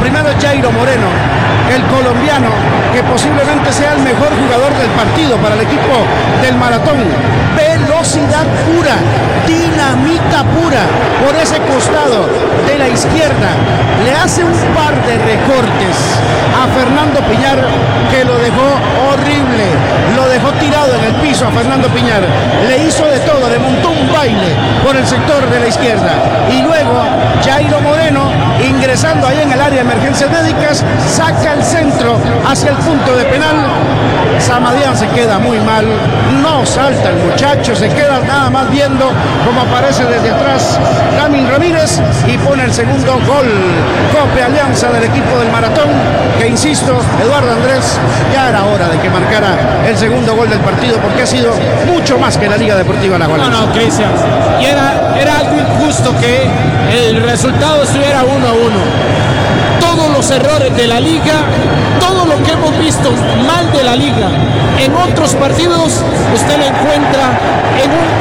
primero es Jairo Moreno, el colombiano, que posiblemente sea el mejor jugador del partido para el equipo del Maratón. Velocidad pura, dinamita pura por ese costado de la izquierda. Le hace un par de recortes a Fernando Piñar que lo dejó horrible, lo dejó tirado en el piso a Fernando Piñar. Le hizo de todo, le montó un baile por el sector de la izquierda. Y luego Jairo Moreno, ingresando ahí en el área de emergencias médicas, saca el centro hacia el punto de penal. Samadián se queda muy mal, no salta el muchacho, se queda nada más viendo cómo aparece desde atrás Lamin Ramírez y pone el segundo gol. Cope Alianza del equipo del Maratón, que insisto, Eduardo Andrés, ya era hora de que marcara el segundo gol del partido, porque ha sido mucho más que la Liga Deportiva Alajuelense. No, Cristian, y era algo injusto que el resultado estuviera 1-1. Todos los errores de la liga, todo lo que hemos visto mal de la liga en otros partidos, usted lo encuentra en un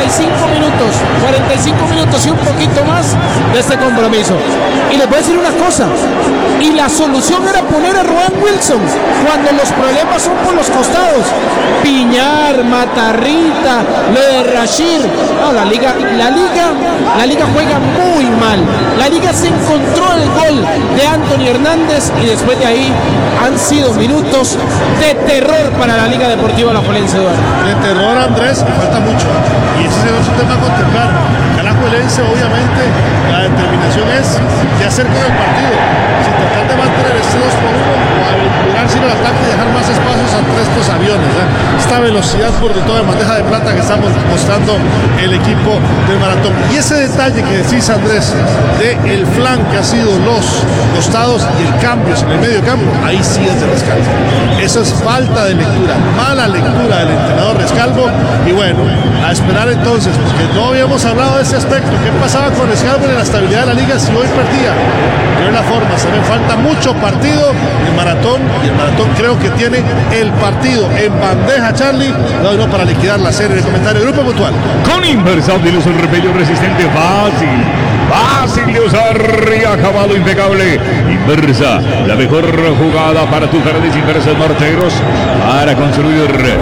45 minutos y un poquito más de este compromiso. Y les voy a decir una cosa, y la solución era poner a Roan Wilson cuando los problemas son por los costados. Piñar, Matarrita, lo de Rashid. No, la liga juega muy mal. La liga se encontró el gol de Anthony Hernández y después de ahí han sido minutos de terror para la Liga Deportiva Alajuelense, Eduardo. De terror, Andrés, falta mucho. Y ese es otro tema a contemplar. Alajuelense, obviamente, la determinación es de hacer con el partido, sin tratar de mantener este 2-1 o aventurarse en el ataque y dejar más espacios entre estos aviones. Esta velocidad por de toda bandeja de plata que estamos mostrando el equipo del Maratón. Y ese detalle que decís, Andrés, de el flan que ha sido los costados y el cambio en el medio campo, ahí sí es de Rescalvo. Eso es falta de lectura, mala lectura del entrenador Rescalvo. Y bueno, a esperar entonces, porque no habíamos hablado de ese aspecto. ¿Qué pasaba con Rescalvo en la estabilidad de la liga si hoy perdía? No es la forma, se me falta mucho partido en Maratón, y el Maratón creo que tiene el partido en bandeja, Charlie, no para liquidar la serie. De comentario, Grupo Mutual. Con Inversal de el repello resistente fácil de usar y acabado impecable. Inversa, la mejor jugada para tus paredes inversas morteros para construir.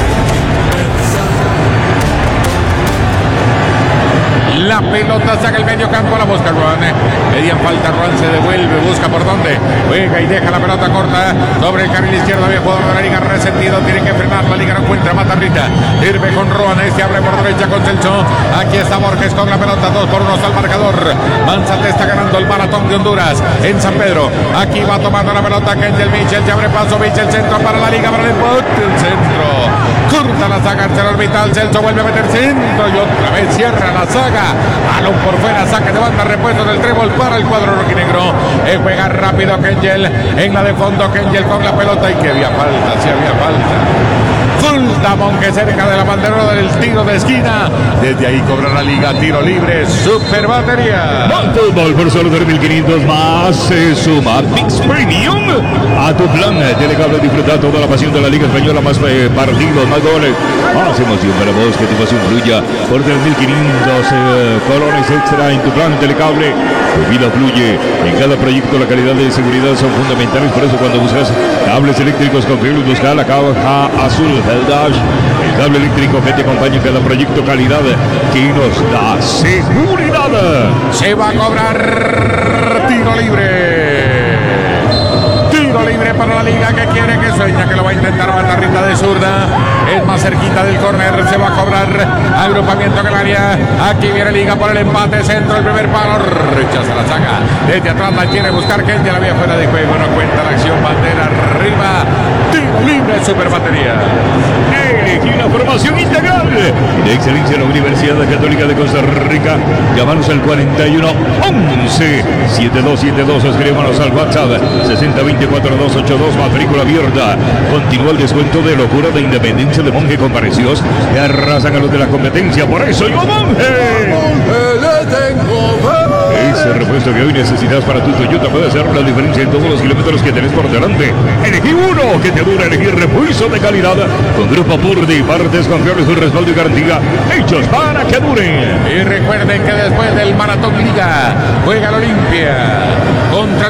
La pelota saca el medio campo, la busca Ruan. Pedían falta, Ruan se devuelve, busca por dónde. Juega y deja la pelota corta sobre el carril izquierdo. Había jugador de la liga resentido, tiene que frenar. La liga no encuentra Matarrita. Sirve con Ruan, este abre por derecha con Celso. Aquí está Borges con la pelota, 2-1 al marcador. Manzate está ganando el Maratón de Honduras en San Pedro. Aquí va tomando la pelota Kendall Mitchell, ya abre paso Mitchell, centro para la liga, para el centro. Corta la saga al orbital, Celso vuelve a meter centro y otra vez cierra la saga. Balón por fuera, saque de banda, repuesto del trébol para el cuadro rojinegro. Juega rápido Kengel, en la de fondo Kengel con la pelota y que había falta, sí había falta. Damón que cerca de la bandera del tiro de esquina. Desde ahí cobra la liga, tiro libre, super batería. Fútbol por solo 3.500 más se suma Pix Premium a tu plan telecable. Disfruta toda la pasión de la Liga Española, más partidos, más goles, más emoción para vos, que tu pasión fluya por 3.500 colones extra en tu plan telecable. Tu vida fluye en cada proyecto. La calidad y seguridad son fundamentales, por eso cuando buscas cables eléctricos confiables, busca la caja azul Dash, el cable eléctrico que te acompaña en cada proyecto, calidad que nos da seguridad. Se va a cobrar tiro libre para la liga, que quiere, que sueña, que lo va a intentar Matarrita de zurda. Es más cerquita del córner, se va a cobrar agrupamiento en el área. Aquí viene liga por el empate, centro, el primer palo, rechaza la saga. Desde atrás la quiere buscar Kent, ya la había fuera de juego, no cuenta la acción, bandera arriba, tiro libre, super batería. Elegí una formación integral de excelencia en la Universidad Católica de Costa Rica. Llámanos al 41-11-7272, escríbanos al WhatsApp 6020-4282, matrícula abierta. Continúa el descuento de locura de Independencia de Monje con parecidos que arrasan a los de la competencia. Por eso yo, Monje, ese repuesto que hoy necesitas para tu Toyota puede hacer la diferencia en todos los kilómetros que tenés por delante. Elegí uno que te dura, elegí repuesto de calidad con Grupo Purdy, partes confiables, su respaldo y garantía hechos para que duren. Y recuerden que después del Maratón Liga juega el Olimpia contra